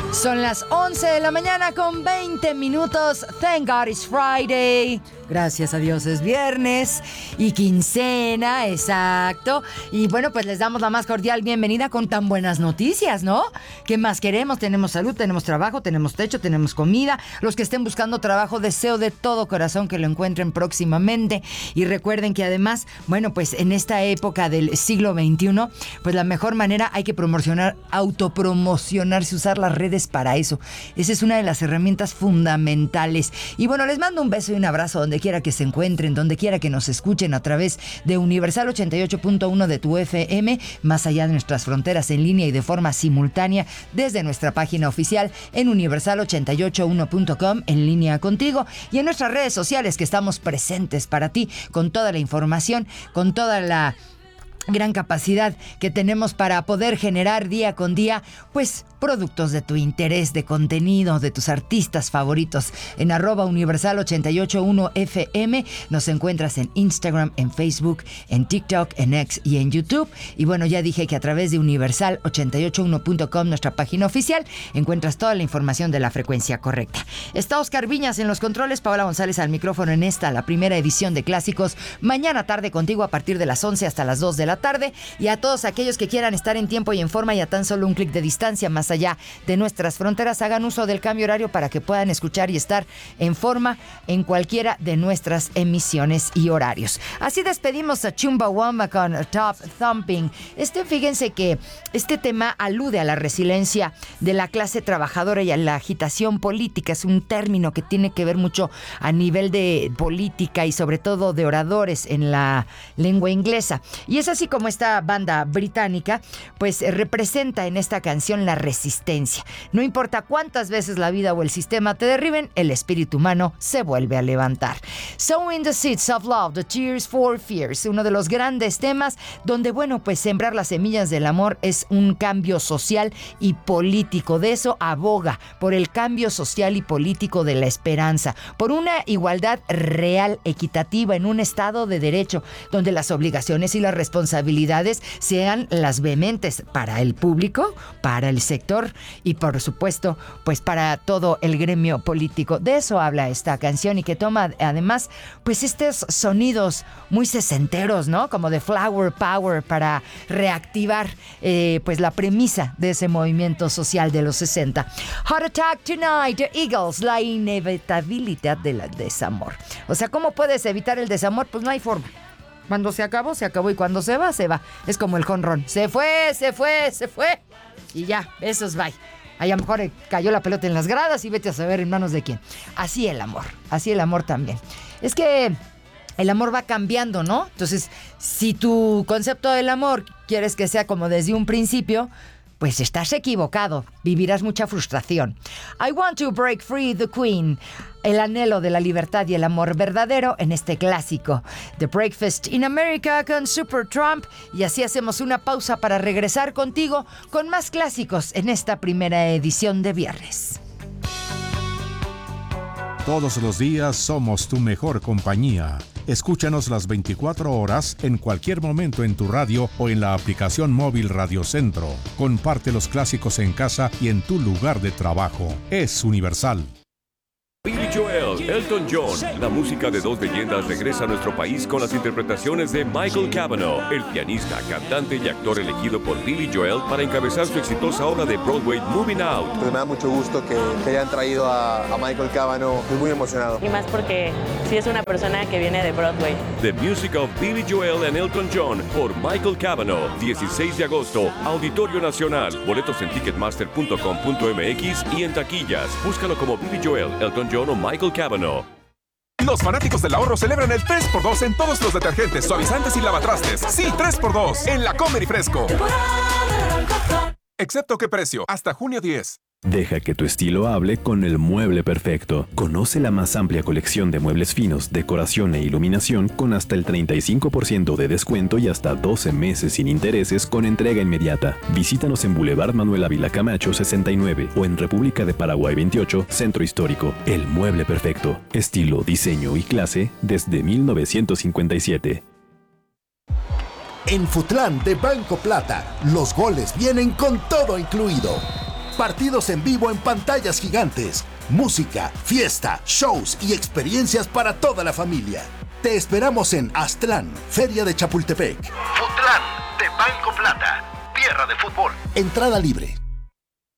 Son las 11 de la mañana con 20 minutos. Thank God it's Friday. Gracias a Dios es viernes y quincena, exacto. Y bueno, pues les damos la más cordial bienvenida con tan buenas noticias, ¿no? ¿Qué más queremos? Tenemos salud, tenemos trabajo, tenemos techo, tenemos comida. Los que estén buscando trabajo, deseo de todo corazón que lo encuentren próximamente. Y recuerden que además, bueno, pues en esta época del siglo XXI, pues la mejor manera hay que promocionar, autopromocionarse, usar las redes para eso. Esa es una de las herramientas fundamentales. Y bueno, les mando un beso y un abrazo donde quiera que se encuentren, donde quiera que nos escuchen a través de Universal 88.1 de tu FM, más allá de nuestras fronteras, en línea y de forma simultánea desde nuestra página oficial en universal881.com, en línea contigo, y en nuestras redes sociales que estamos presentes para ti con toda la información, con toda la gran capacidad que tenemos para poder generar día con día, pues, productos de tu interés, de contenido, de tus artistas favoritos. En @universal881fm nos encuentras en Instagram, en Facebook, en TikTok, en X y en YouTube. Y bueno, ya dije que a través de universal881.com, nuestra página oficial, encuentras toda la información de la frecuencia correcta. Está Oscar Viñas en los controles, Paola González al micrófono en esta, la primera edición de Clásicos. Mañana tarde contigo a partir de las 11 hasta las 2 de la tarde. Y a todos aquellos que quieran estar en tiempo y en forma y a tan solo un clic de distancia más allá de nuestras fronteras, hagan uso del cambio horario para que puedan escuchar y estar en forma en cualquiera de nuestras emisiones y horarios. Así despedimos a Chumbawamba con Top Thumping. Fíjense que este tema alude a la resiliencia de la clase trabajadora y a la agitación política. Es un término que tiene que ver mucho a nivel de política y sobre todo de oradores en la lengua inglesa. Y es así como esta banda británica pues representa en esta canción la resistencia. No importa cuántas veces la vida o el sistema te derriben, el espíritu humano se vuelve a levantar. Sowing the Seeds of Love, The Tears for Fears, uno de los grandes temas donde, bueno, pues sembrar las semillas del amor es un cambio social y político. De eso aboga, por el cambio social y político de la esperanza, por una igualdad real, equitativa, en un estado de derecho, donde las obligaciones y las responsabilidades sean las vehementes para el público, para el sector y por supuesto pues para todo el gremio político. De eso habla esta canción y que toma además pues estos sonidos muy sesenteros, ¿no? Como de Flower Power para reactivar pues la premisa de ese movimiento social de los 60. Heart Attack Tonight, The Eagles, la inevitabilidad del desamor. O sea, ¿cómo puedes evitar el desamor? Pues no hay forma. Cuando se acabó, se acabó, y cuando se va, se va. Es como el jonrón. Se fue. Y ya, besos, bye. Ahí a lo mejor cayó la pelota en las gradas y vete a saber en manos de quién. Así el amor también. Es que el amor va cambiando, ¿no? Entonces, si tu concepto del amor quieres que sea como desde un principio, pues estás equivocado, vivirás mucha frustración. I Want to Break Free, The Queen, el anhelo de la libertad y el amor verdadero en este clásico. The Breakfast in America con Supertramp. Y así hacemos una pausa para regresar contigo con más clásicos en esta primera edición de viernes. Todos los días somos tu mejor compañía. Escúchanos las 24 horas en cualquier momento en tu radio o en la aplicación móvil Radio Centro. Comparte los clásicos en casa y en tu lugar de trabajo. Es Universal. Billy Joel, Elton John, la música de dos leyendas regresa a nuestro país con las interpretaciones de Michael Cavanaugh, el pianista, cantante y actor elegido por Billy Joel para encabezar su exitosa obra de Broadway Moving Out. Pues me da mucho gusto que hayan traído a Michael Cavanaugh. Estoy muy emocionado. Y más porque sí es una persona que viene de Broadway. The Music of Billy Joel and Elton John por Michael Cavanaugh, 16 de agosto, Auditorio Nacional. Boletos en ticketmaster.com.mx y en taquillas. Búscalo como Billy Joel, Elton John o Michael Cavanaugh. Los fanáticos del ahorro celebran el 3x2 en todos los detergentes, suavizantes y lavatrastes. Sí, 3x2 en La Comer y Fresco. Excepto qué precio, hasta junio 10. Deja que tu estilo hable con el mueble perfecto. Conoce la más amplia colección de muebles finos, decoración e iluminación con hasta el 35% de descuento y hasta 12 meses sin intereses con entrega inmediata. Visítanos en Boulevard Manuel Ávila Camacho 69 o en República de Paraguay 28, Centro Histórico. El mueble perfecto. Estilo, diseño y clase desde 1957. En Futlán de Banco Plata, los goles vienen con todo incluido. partidos en vivo en pantallas gigantes, música, fiesta, shows y experiencias para toda la familia. Te esperamos en Aztlán, Feria de Chapultepec. Futlán, de Banco Plata, tierra de fútbol. Entrada libre.